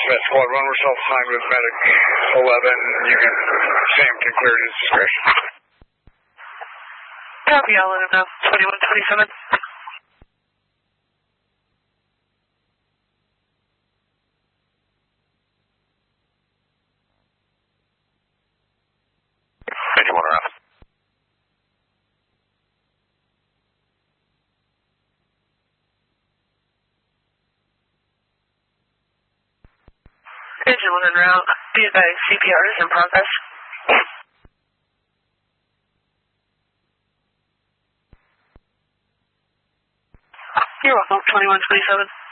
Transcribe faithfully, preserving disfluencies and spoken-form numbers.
Smith, Squad one, we're self-assigned with Medic eleven. You can, Sam can clear at his discretion. Copy, I'll let him know. twenty-one twenty-seven. Engine one around. Engine one en route. Be advised, C P R is in progress. You're welcome, twenty-one twenty-seven.